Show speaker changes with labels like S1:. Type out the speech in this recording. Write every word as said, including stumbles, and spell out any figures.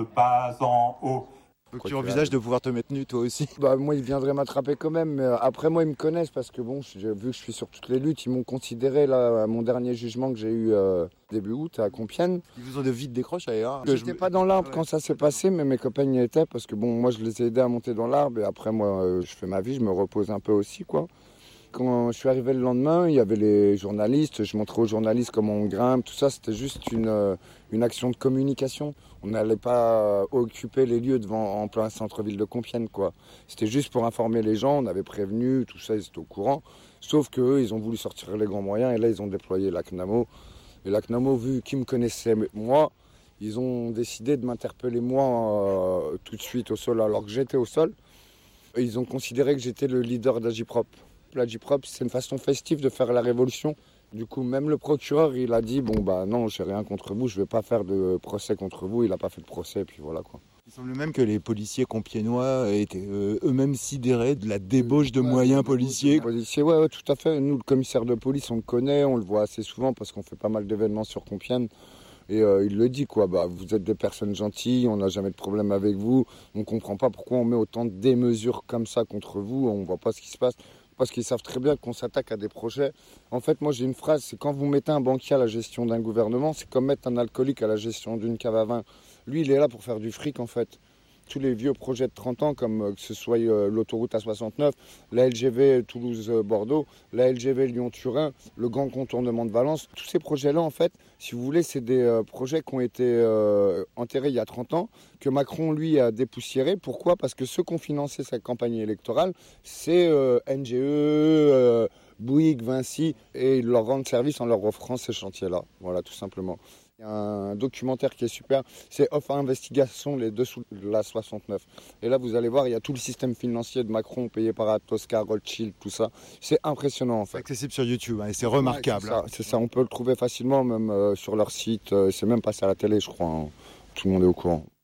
S1: Pas en haut.
S2: Donc tu envisages de pouvoir te mettre nu toi aussi?
S3: Bah moi ils viendraient m'attraper quand même, mais après moi ils me connaissent parce que bon, vu que je suis sur toutes les luttes, ils m'ont considéré là à mon dernier jugement que j'ai eu euh, début août à Compiègne.
S2: Ils vous ont de vite décroche ailleurs?
S3: J'étais pas dans l'arbre quand ça s'est passé, mais mes copains y étaient parce que bon, moi je les ai aidés à monter dans l'arbre et après moi euh, je fais ma vie, je me repose un peu aussi quoi. Quand je suis arrivé le lendemain, il y avait les journalistes, je montrais aux journalistes comment on grimpe, tout ça, c'était juste une, euh, une action de communication. On n'allait pas occuper les lieux devant, en plein centre-ville de Compiègne, quoi. C'était juste pour informer les gens, on avait prévenu, tout ça, ils étaient au courant. Sauf qu'eux, ils ont voulu sortir les grands moyens et là, ils ont déployé la C N A M O. Et la C N A M O, vu qu'ils me connaissaient moi, ils ont décidé de m'interpeller moi euh, tout de suite au sol alors que j'étais au sol. Et ils ont considéré que j'étais le leader d'Agiprop. L'Agiprop, c'est une façon festive de faire la révolution. Du coup, même le procureur, il a dit, bon bah non, j'ai rien contre vous, je vais pas faire de procès contre vous. Il a pas fait de procès, et puis voilà quoi.
S2: Il semble même que les policiers compiègnois étaient euh, eux-mêmes sidérés de la débauche de
S3: ouais,
S2: moyens policiers.
S3: Policiers, ouais, ouais, tout à fait. Nous, le commissaire de police, on le connaît, on le voit assez souvent parce qu'on fait pas mal d'événements sur Compiègne. Et euh, il le dit, quoi, bah, vous êtes des personnes gentilles, on n'a jamais de problème avec vous. On comprend pas pourquoi on met autant de démesures comme ça contre vous, on voit pas ce qui se passe. Parce qu'ils savent très bien qu'on s'attaque à des projets. En fait, moi j'ai une phrase, c'est quand vous mettez un banquier à la gestion d'un gouvernement, c'est comme mettre un alcoolique à la gestion d'une cave à vin. Lui, il est là pour faire du fric en fait. Tous les vieux projets de trente ans, comme euh, que ce soit euh, l'autoroute A soixante-neuf, la L G V Toulouse-Bordeaux, la L G V Lyon-Turin, le grand contournement de Valence, tous ces projets-là, en fait, si vous voulez, c'est des euh, projets qui ont été euh, enterrés il y a trente ans, que Macron, lui, a dépoussiérés. Pourquoi ? Parce que ceux qui ont financé sa campagne électorale, c'est euh, N G E, euh, Bouygues, Vinci, et ils leur rendent service en leur offrant ces chantiers-là. Voilà, tout simplement. Il y a un documentaire qui est super, c'est Off Investigation, les dessous de la soixante-neuf. Et là, vous allez voir, il y a tout le système financier de Macron payé par Tosca, Rothschild, tout ça. C'est impressionnant en fait.
S2: C'est accessible sur YouTube hein, et c'est remarquable.
S3: Ouais, c'est, ça, c'est ça, on peut le trouver facilement, même euh, sur leur site. Euh, c'est même passé à la télé, je crois. Hein. Tout le monde est au courant.